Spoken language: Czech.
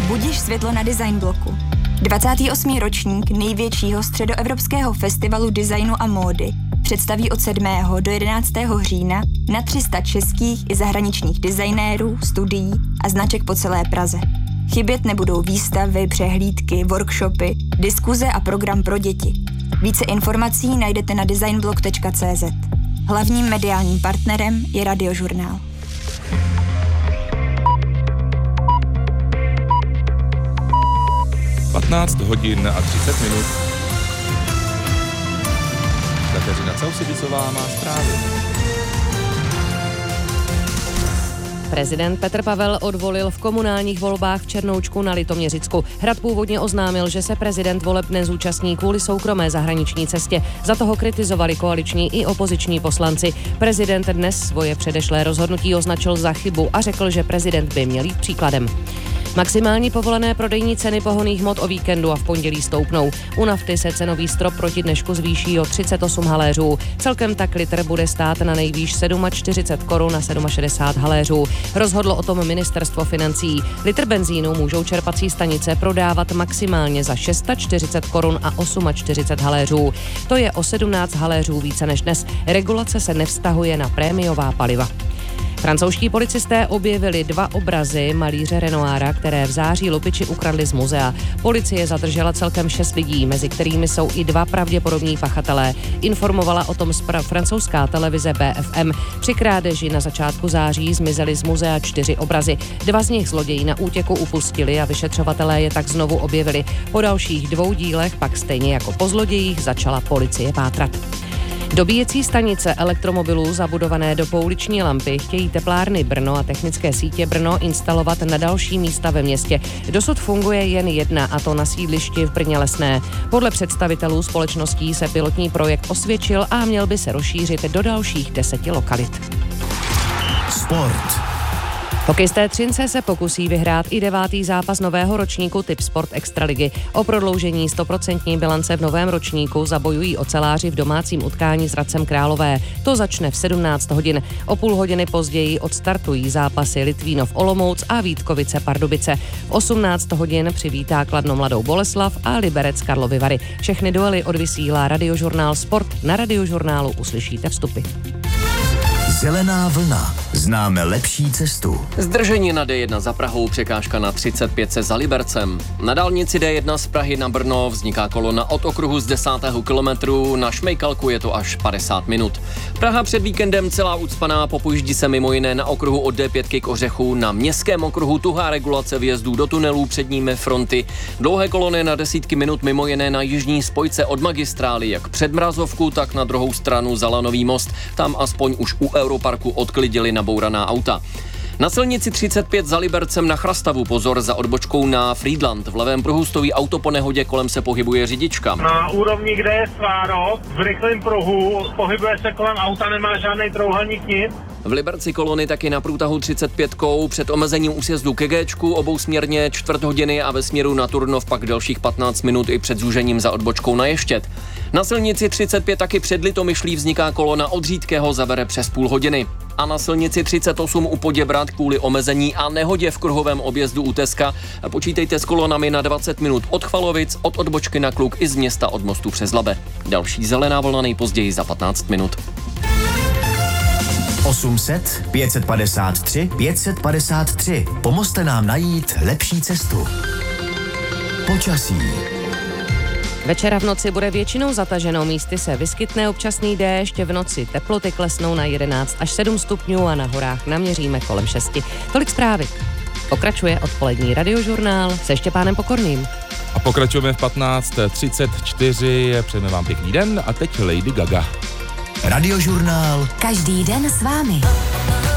Budiš světlo na design bloku. 28. ročník největšího středoevropského festivalu designu a módy představí od 7. do 11. října na 300 českých i zahraničních designérů, studií a značek po celé Praze. Chybět nebudou výstavy, přehlídky, workshopy, diskuze a program pro děti. Více informací najdete na designblog.cz. Hlavním mediálním partnerem je Radiožurnál. Patnáct hodin a 30 minut. Kateřina Causibicová má zprávy. Prezident Petr Pavel odvolil v komunálních volbách v Černoučku na Litoměřicku. Hrad původně oznámil, že se prezident voleb nezúčastní kvůli soukromé zahraniční cestě. Za toho kritizovali koaliční i opoziční poslanci. Prezident dnes svoje předešlé rozhodnutí označil za chybu a řekl, že prezident by měl jít příkladem. Maximální povolené prodejní ceny pohonných hmot o víkendu a v pondělí stoupnou. U nafty se cenový strop proti dnešku zvýší o 38 haléřů. Celkem tak litr bude stát na nejvýš 47 korun na 67 haléřů. Rozhodlo o tom ministerstvo financí. Litr benzínu můžou čerpací stanice prodávat maximálně za 640 korun a 48 haléřů. To je o 17 haléřů více než dnes. Regulace se nevztahuje na prémiová paliva. Francouzští policisté objevili 2 obrazy malíře Renoira, které v září lupiči ukradli z muzea. Policie zadržela celkem 6 lidí, mezi kterými jsou i 2 pravděpodobní pachatelé. Informovala o tom francouzská televize BFM. Při krádeži na začátku září zmizely z muzea 4 obrazy. 2 z nich zloději na útěku upustili a vyšetřovatelé je tak znovu objevili. Po dalších 2 dílech pak stejně jako po zlodějích začala policie pátrat. Dobíjecí stanice elektromobilů zabudované do pouliční lampy chtějí teplárny Brno a technické sítě Brno instalovat na další místa ve městě. Dosud funguje jen jedna, a to na sídlišti v Brně Lesné. Podle představitelů společností se pilotní projekt osvědčil a měl by se rozšířit do dalších 10 lokalit. Sport. Hokejisté Třince se pokusí vyhrát i 9. zápas nového ročníku Tipsport Extraligy. O prodloužení 100% bilance v novém ročníku zabojují oceláři v domácím utkání s Hradcem Králové. To začne v 17 hodin. O půl hodiny později odstartují zápasy Litvínov Olomouc a Vítkovice Pardubice. V 18 hodin přivítá Kladno Mladou Boleslav a Liberec Karlovy Vary. Všechny duely odvysílá Radiožurnál Sport. Na Radiožurnálu uslyšíte vstupy. Zelená vlna. Známe lepší cestu. Zdržení na D1 za Prahou, překážka na 35 za Libercem. Na dálnici D1 z Prahy na Brno vzniká kolona od okruhu z 10. kilometru, na Šmejkalku je to až 50 minut. Praha před víkendem celá ucpaná, popůjždí se mimo jiné na okruhu od D5 k Ořechu, na městském okruhu tuhá regulace vjezdů do tunelů, před nimi fronty. Dlouhé kolony na desítky minut mimo jiné na jižní spojce od magistrály, jak před Mrazovku, tak na druhou stranu za Lanový most. Tam aspoň už u Europarku odklidili nabouraná auta. Na silnici 35 za Libercem na Chrastavu pozor za odbočkou na Frýdlant. V levém pruhu stojí auto po nehodě, kolem se pohybuje řidička. Na úrovni, kde je sváro, v rychlém pruhu, pohybuje se kolem auta, nemá žádný trouhelník, nic. V Liberci kolony taky na průtahu 35 před omezením úsjezdu ke Géčku, obousměrně 4 hodiny a ve směru na Turnov pak dalších 15 minut i před zúžením za odbočkou na Ještěd. Na silnici 35 taky před Litomyšlí vzniká kolona od Řídkého, zabere přes půl hodiny. A na silnici 38 u Poděbrad kvůli omezení a nehodě v kruhovém objezdu u Teska počítejte s kolonami na 20 minut od Chvalovic, od odbočky na Kluk i z města od mostu přes Labe. Další zelená vlna nejpozději za 15 minut. 800 553 553. Pomozte nám najít lepší cestu. Počasí. Večera v noci bude většinou zataženo, místy se vyskytne občasný déšť, v noci teploty klesnou na 11 až 7 stupňů a na horách naměříme kolem 6. Tolik zprávy. Pokračuje odpolední Radiožurnál se Štěpánem Pokorným. A pokračujeme v 15:34, přejeme vám pěkný den a teď Lady Gaga. Radiožurnál. Každý den s vámi.